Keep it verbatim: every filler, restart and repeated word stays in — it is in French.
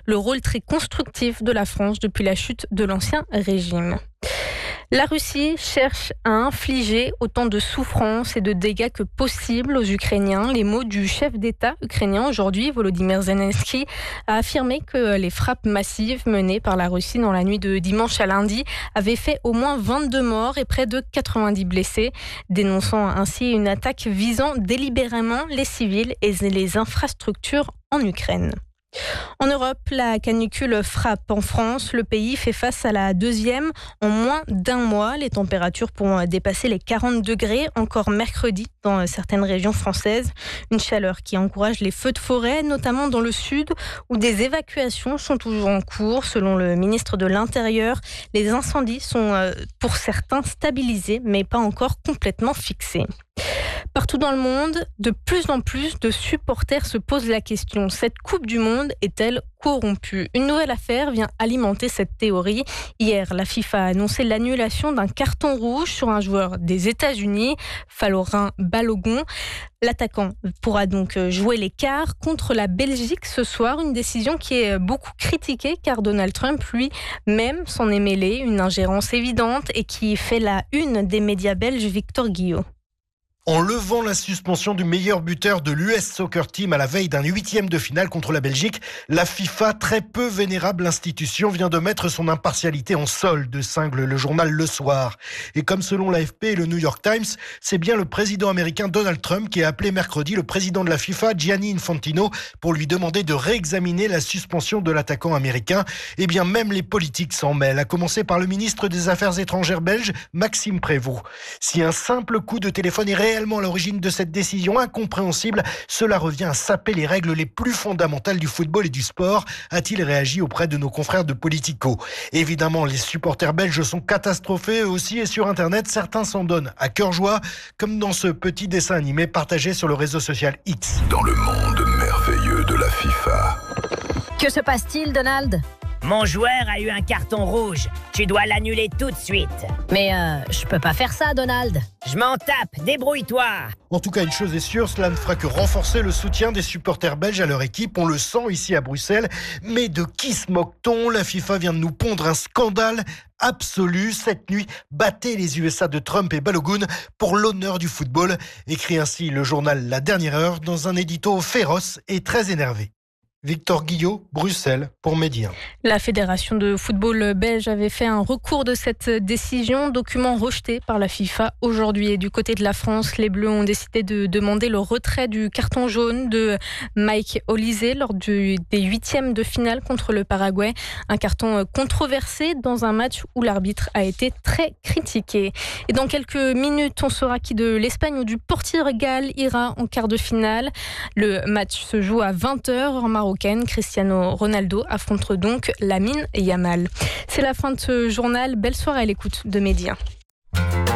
le rôle très constructif de la France depuis la chute de l'ancien régime. La Russie cherche à infliger autant de souffrances et de dégâts que possible aux Ukrainiens. Les mots du chef d'État ukrainien aujourd'hui, Volodymyr Zelensky, a affirmé que les frappes massives menées par la Russie dans la nuit de dimanche à lundi avaient fait au moins vingt-deux morts et près de quatre-vingt-dix blessés, dénonçant ainsi une attaque visant délibérément les civils et les infrastructures en Ukraine. En Europe, la canicule frappe. En France, le pays fait face à la deuxième en moins d'un mois. Les températures pourront dépasser les quarante degrés encore mercredi dans certaines régions françaises. Une chaleur qui encourage les feux de forêt, notamment dans le sud, où des évacuations sont toujours en cours. Selon le ministre de l'Intérieur, les incendies sont pour certains stabilisés, mais pas encore complètement fixés. Partout dans le monde, de plus en plus de supporters se posent la question. Cette Coupe du Monde est-elle corrompue ? Une nouvelle affaire vient alimenter cette théorie. Hier, la FIFA a annoncé l'annulation d'un carton rouge sur un joueur des États-Unis, Folarin Balogun. L'attaquant pourra donc jouer les quarts contre la Belgique ce soir. Une décision qui est beaucoup critiquée car Donald Trump, lui-même, s'en est mêlé. Une ingérence évidente et qui fait la une des médias belges, Victor Guillot. En levant la suspension du meilleur buteur de l'U S Soccer Team à la veille d'un huitième de finale contre la Belgique, la FIFA, très peu vénérable institution, vient de mettre son impartialité en solde, cingle le journal Le Soir. Et comme selon l'A F P et le New York Times, c'est bien le président américain Donald Trump qui a appelé mercredi le président de la FIFA, Gianni Infantino, pour lui demander de réexaminer la suspension de l'attaquant américain. Eh bien, même les politiques s'en mêlent, à commencer par le ministre des Affaires étrangères belge, Maxime Prévost. Si un simple coup de téléphone est réel à l'origine de cette décision incompréhensible, cela revient à saper les règles les plus fondamentales du football et du sport, a-t-il réagi auprès de nos confrères de Politico. Évidemment, les supporters belges sont catastrophés eux aussi et sur Internet, certains s'en donnent à cœur joie, comme dans ce petit dessin animé partagé sur le réseau social X. Dans le monde merveilleux de la FIFA. Que se passe-t-il, Donald ? Mon joueur a eu un carton rouge. Tu dois l'annuler tout de suite. Mais euh, je peux pas faire ça, Donald. Je m'en tape, débrouille-toi. En tout cas, une chose est sûre, cela ne fera que renforcer le soutien des supporters belges à leur équipe. On le sent ici à Bruxelles. Mais de qui se moque-t-on ? La FIFA vient de nous pondre un scandale absolu. Cette nuit, battez les U S A de Trump et Balogun pour l'honneur du football. Écrit ainsi le journal La Dernière Heure dans un édito féroce et très énervé. Victor Guillot, Bruxelles, pour Média. La Fédération de football belge avait fait un recours de cette décision, document rejeté par la FIFA aujourd'hui. Et du côté de la France, les Bleus ont décidé de demander le retrait du carton jaune de Mike Olise lors du, des huitièmes de finale contre le Paraguay. Un carton controversé dans un match où l'arbitre a été très critiqué. Et dans quelques minutes, on saura qui de l'Espagne ou du Portugal ira en quart de finale. Le match se joue à vingt heures en Maroc. Cristiano Ronaldo affronte donc Lamine Yamal. C'est la fin de ce journal. Belle soirée à l'écoute de Média.